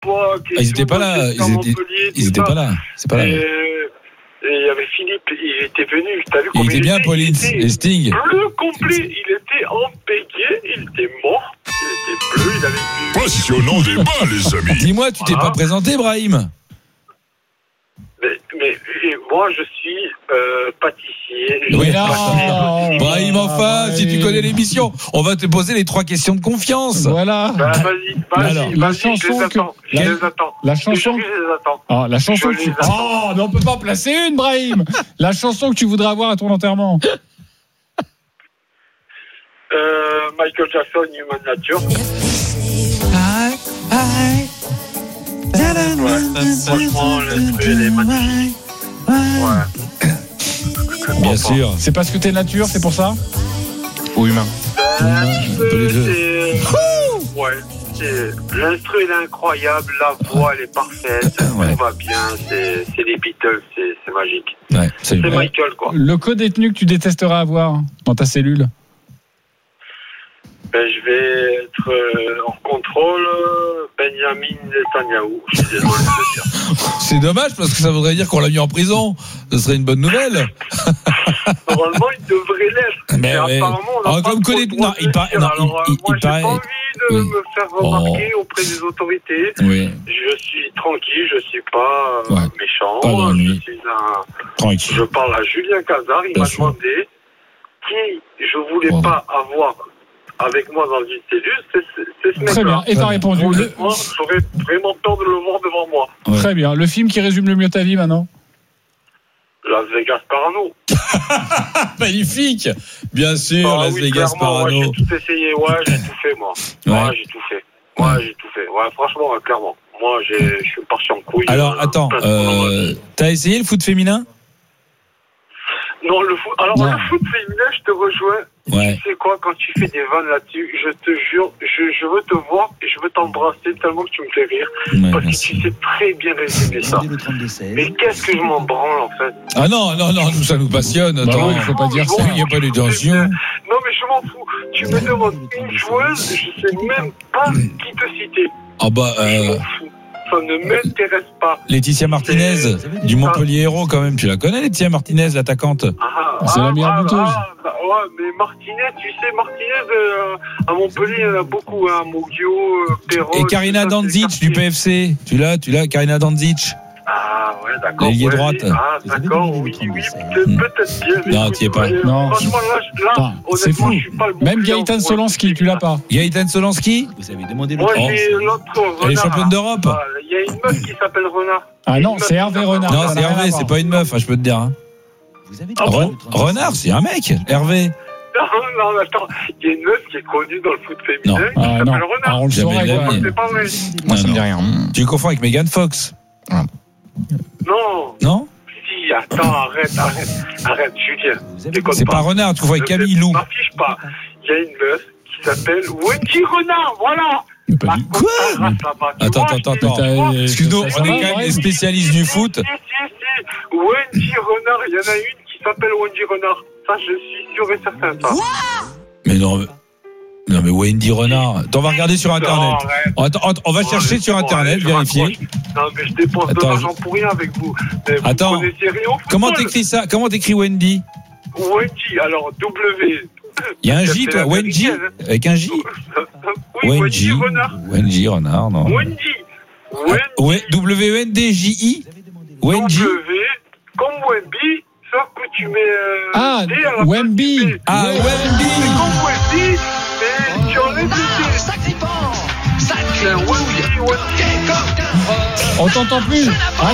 l'époque. Ils n'étaient pas là. Ils étaient pas là. C'est pas là. Et il y avait Philippe, il était venu. T'as vu il était bien, Pauline et Sting. Bleu complet, il était empégué, il était mort, il était bleu, il avait vu. Passionnant débat, les amis. Dis-moi, tu t'es pas présenté, Brahim? Mais moi, je suis pâtissier. Oui, Brahim, enfin, si tu connais l'émission, on va te poser les 3 questions de confiance. Voilà. Bah, vas-y. Alors, la chanson je les attends. La chanson. Je les attends. Ah, la chanson que tu. Oh, mais on peut pas en placer une, Brahim. La chanson que tu voudrais avoir à ton enterrement. Michael Jackson, Human Nature. Franchement, l'instru, elle est magnifique. Ouais. Bien sûr. C'est parce que t'es nature, c'est pour ça? Ou humain? Ouais. L'instru, elle est incroyable. La voix, elle est parfaite. Ouais. Tout va bien. C'est les Beatles. C'est magique. Ouais, c'est Michael, quoi. Le co-détenu que tu détesteras avoir dans ta cellule? Ben, je vais être en contrôle Benjamin Netanyahu. Je suis désolé de le dire. C'est dommage parce que ça voudrait dire qu'on l'a mis en prison. Ce serait une bonne nouvelle. Normalement, il devrait l'être. Mais apparemment, on n'a pas comme connaît, non, il paraît. Alors, moi, j'ai pas paraît. envie de me faire remarquer auprès des autorités. Oui. Je suis tranquille, je suis pas méchant. Pas je suis tranquille. Je parle à Julien Cazard. Il m'a demandé qui je voulais pas avoir avec moi dans une cellule, c'est ce mec-là. Très bien, et t'as répondu. Moi, j'aurais vraiment peur de le voir devant moi. Ouais. Très bien, le film qui résume le mieux ta vie maintenant? Las Vegas Parano. Magnifique. Bien sûr, Las Vegas Parano. Ouais, j'ai tout essayé, j'ai tout fait, moi. Ouais, j'ai tout fait. Ouais, franchement, clairement. Moi, je suis parti en couille. Alors, attends, t'as essayé le foot féminin? Non, le foot. Alors, le foot féminin, je te rejoins. Ouais. Tu sais quoi, quand tu fais des vannes là-dessus, je te jure, je veux te voir et je veux t'embrasser tellement que tu me fais rire. Ouais, parce que tu sais très bien résumer ça. Mais qu'est-ce que je m'en branle, en fait. Ah non, nous, ça nous passionne. Attends, il faut pas dire ça. Il n'y a pas de tension. Non, mais je m'en fous. Tu me demandes une joueuse, je sais même pas qui te citer. Ah bah, je m'en fous. Ça ne m'intéresse pas. Laetitia Martinez, du Montpellier Hérault, quand même. Tu la connais, Laetitia Martinez, l'attaquante? C'est la meilleure buteuse. Ouais, mais Martinez, tu sais, Martinez, à Montpellier, il y en a beaucoup, hein. Mogio, Perron. Et Karina Dandzic, du PFC. Tu l'as, Karina Dandzic. Ah, ouais, d'accord. L'ailier droite. Ah, d'accord, oui, peut-être bien. Non, tu y es pas. Non. Franchement, là, c'est fou. je suis pas le bon. Même Gaëtan Solanski, tu l'as pas. Gaëtan Solanski? Vous avez demandé le Moi, j'ai l'autre Renard. Elle est championne d'Europe. Il y a une meuf qui s'appelle Renard. Ah non, c'est Hervé Renard. Non, c'est Hervé, c'est pas une meuf, je peux te dire. Hein. Vous avez Renard, c'est un mec, Hervé. Non, attends, il y a une meuf qui est connue dans le foot féminin qui s'appelle Renard. On le saurait, quoi. C'est pas vrai. Moi, ça me dit rien. Tu confonds avec Megan Fox. Non. Non? Si, attends, arrête, Julien. C'est pas Renard, tu confonds avec Camille Lou. Ne m'affiche pas. Il y a une meuf qui s'appelle Wendy Renard, voilà. Quoi? Attends. Excuse-nous, on est quand même des spécialistes du foot. Si. Wendy Renard, il y en a une qui s'appelle Wendy Renard. Ça, je suis sûr et certain. Ça. Mais non, mais Wendy Renard. On va regarder sur Internet. On va chercher sur Internet, vérifier. Non, mais je dépense de l'argent pour rien avec vous. Attends, comment t'écris ça? Comment t'écris Wendy? Wendy, alors W. Il y a un J, toi, Wendy? Avec un J? Wendy Renard. Wendy Renard, non. Wendy. W-E-N-D-J-I? Wendy. W, comme Wemby, sauf que tu mets. D à la Wemby. Ah, Wemby. C'est comme Wemby, mais tu enlèves le D. Sacré Wemby. On t'entend plus.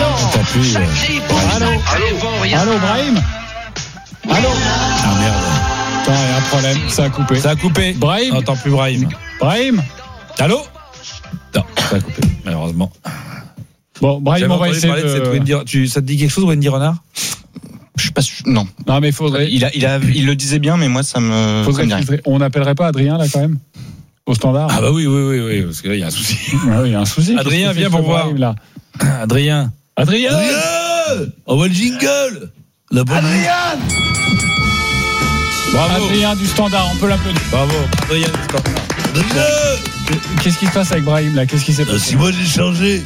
Allô, Brahim. Allô. Ah merde. Attends, il y a un problème, ça a coupé. Brahim. On n'entend plus Brahim. Allô. Non, ça a coupé, malheureusement. Bon, Brahim, on va essayer de... Ça te dit quelque chose, Wendy Renard? Je suis pas sûr. Non, mais il faudrait. Il le disait bien, mais moi ça me. On n'appellerait pas Adrien là quand même au standard? Ah bah oui, parce que là il y a un souci. Il y a un souci. Adrien, viens pour voir. Adrien. On voit le jingle. Adrien. Bravo. Adrien du standard, on peut l'applaudir. Bravo, Adrien du standard. Dis-le. Qu'est-ce qui se passe avec Brahim là? Qu'est-ce qui s'est passé? Si moi j'ai changé.